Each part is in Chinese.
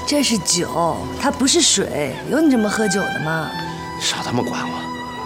这是酒，它不是水，有你这么喝酒的吗？ 少他妈管我！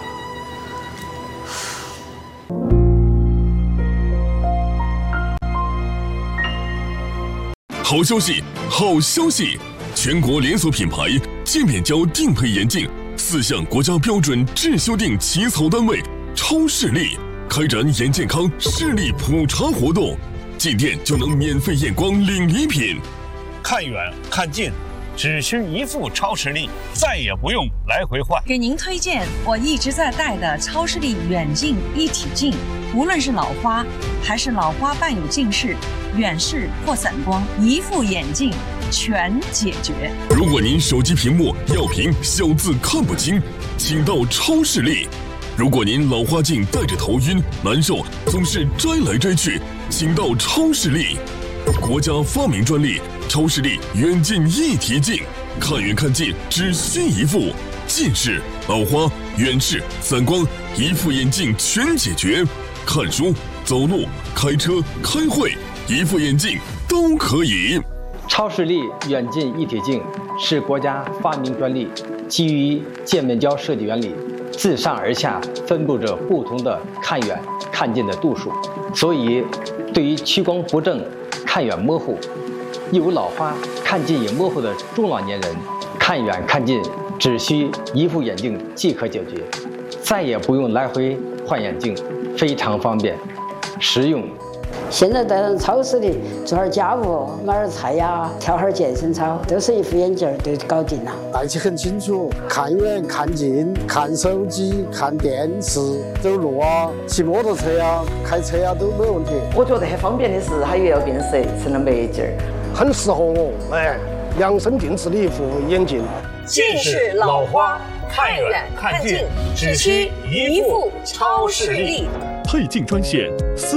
好消息，好消息！全国连锁品牌界面胶定配眼镜4项国家标准质修订起草单位超视力开展眼健康视力普查活动，进店就能免费验光领礼品。 看远看近，只需一副超视力，再也不用来回换。 给您推荐我一直在戴的超视力远近一体镜，无论是老花还是老花伴有近视、远视或散光，一副眼镜全解决。 如果您手机屏幕要屏小字看不清，请到超视力。如果您老花镜戴着头晕难受，总是摘来摘去，请到超视力。国家发明专利超视力远近一体镜，看远看近只需一副，近视、老花、远视、散光，一副眼镜全解决。看书、走路、开车、开会，一副眼镜都可以。 超视力远近一体镜是国家发明专利，基于界面胶设计原理，自上而下分布着不同的看远看近的度数，所以对于屈光不正、看远模糊、有老花、看近也模糊的中老年人，看远看近只需一副眼镜即可解决，再也不用来回换眼镜，非常方便实用。 现在带上超视力做点家务，买点菜呀，跳下健身操，都是一副眼镜就搞定了。 戴起很清楚，看远看近，看手机、看电视，走路啊、骑摩托车啊、开车啊都没问题。 我觉得很方便的是，它又要变色，成了美镜儿， 很适合我。量身定制的一副眼镜。 近视、老花，看远看近，只需一副超视力。 配镜专线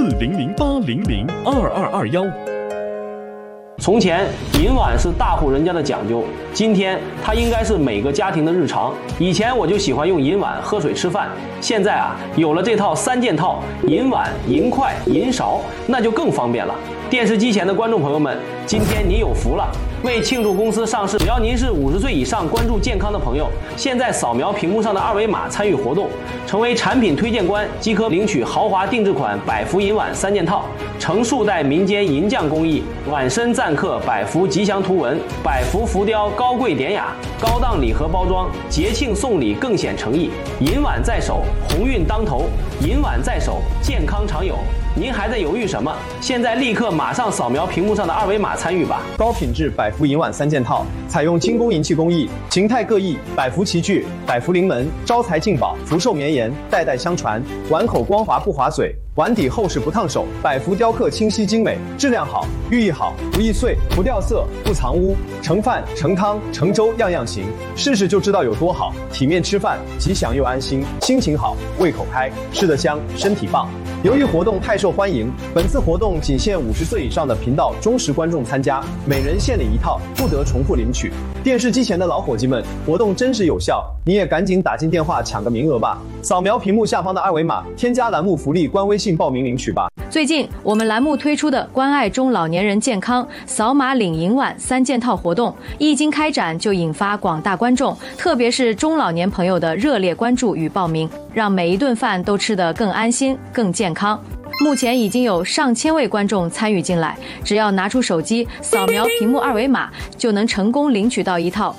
4008002221。 从前银碗是大户人家的讲究，今天它应该是每个家庭的日常。以前我就喜欢用银碗喝水吃饭，现在有了这套3件套，银碗、银筷、银勺，那就更方便了。电视机前的观众朋友们，今天您有福了！为庆祝公司上市，只要您是50岁以上关注健康的朋友，现在扫描屏幕上的2维码参与活动，成为产品推荐官即可领取豪华定制款百福银碗3件套，成数代民间银匠工艺，碗身錾刻百福吉祥图文，百福浮雕高贵典雅，高档礼盒包装，节庆送礼更显诚意。银碗在手，鸿运当头；银碗在手，健康常有。您还在犹豫什么？现在立刻马上扫描屏幕上的2维码参与吧！ 高品质百福银碗3件套，采用精工银器工艺，形态各异，百福齐聚，百福临门，招财进宝，福寿绵延，代代相传。碗口光滑不划水，碗底厚实不烫手，百福雕刻清晰精美，质量好，寓意好，不易碎，不掉色，不藏污，盛饭、盛汤、盛粥样样行，试试就知道有多好。体面吃饭，吉祥又安心，心情好，胃口开，吃得香，身体棒。由于活动太受欢迎，本次活动仅限50岁以上的频道忠实观众参加，每人限领1套，不得重复领取。电视机前的老伙计们，活动真实有效，你也赶紧打进电话抢个名额吧！扫描屏幕下方的2维码，添加栏目福利官微信报名领取吧。 最近我们栏目推出的关爱中老年人健康扫码领银碗3件套活动，一经开展就引发广大观众，特别是中老年朋友的热烈关注与报名，让每一顿饭都吃得更安心、更健康。目前已经有上千位观众参与进来，只要拿出手机扫描屏幕2维码，就能成功领取到一套